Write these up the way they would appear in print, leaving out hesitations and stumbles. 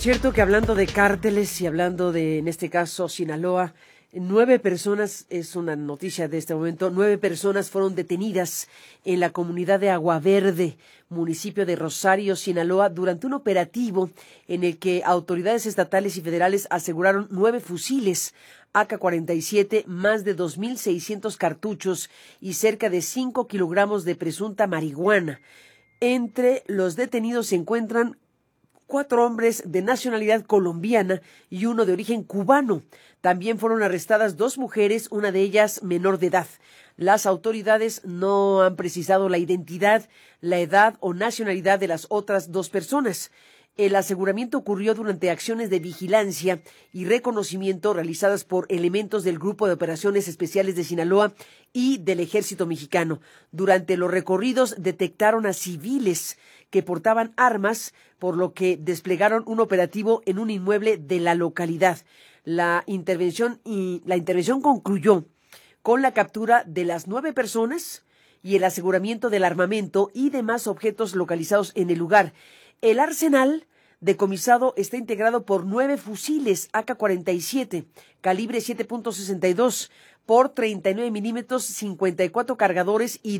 Cierto que hablando de cárteles y hablando de, en este caso, Sinaloa, 9 personas, es una noticia de este momento, 9 personas fueron detenidas en la comunidad de Agua Verde, municipio de Rosario, Sinaloa, durante un operativo en el que autoridades estatales y federales aseguraron 9 fusiles AK-47, más de 2,600 cartuchos y cerca de 5 kilogramos de presunta marihuana. Entre los detenidos se encuentran 4 hombres de nacionalidad colombiana y uno de origen cubano. También fueron arrestadas 2 mujeres, una de ellas menor de edad. Las autoridades no han precisado la identidad, la edad o nacionalidad de las otras 2 personas. El aseguramiento ocurrió durante acciones de vigilancia y reconocimiento realizadas por elementos del Grupo de Operaciones Especiales de Sinaloa y del Ejército Mexicano. Durante los recorridos detectaron a civiles que portaban armas, por lo que desplegaron un operativo en un inmueble de la localidad. La intervención concluyó con la captura de las 9 personas y el aseguramiento del armamento y demás objetos localizados en el lugar. El arsenal decomisado está integrado por 9 fusiles AK-47, calibre 7.62 por 39 milímetros, 54 cargadores y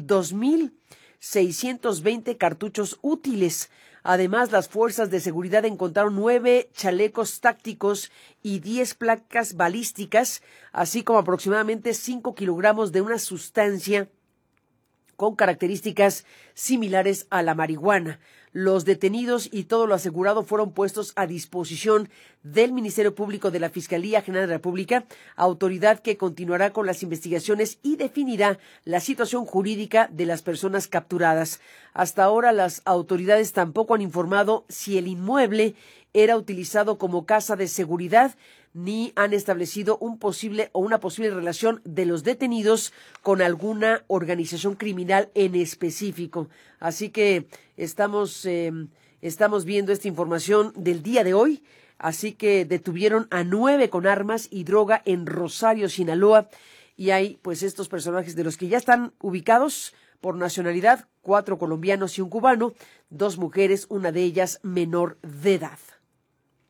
2,620 cartuchos útiles. Además, las fuerzas de seguridad encontraron 9 chalecos tácticos y 10 placas balísticas, así como aproximadamente 5 kilogramos de una sustancia con características similares a la marihuana. Los detenidos y todo lo asegurado fueron puestos a disposición del Ministerio Público de la Fiscalía General de la República, autoridad que continuará con las investigaciones y definirá la situación jurídica de las personas capturadas. Hasta ahora las autoridades tampoco han informado si el inmueble era utilizado como casa de seguridad, ni han establecido una posible relación de los detenidos con alguna organización criminal en específico. Así que estamos viendo esta información del día de hoy. Así que detuvieron a 9 con armas y droga en Rosario, Sinaloa. Y hay pues estos personajes de los que ya están ubicados por nacionalidad, 4 colombianos y un cubano, 2 mujeres, una de ellas menor de edad.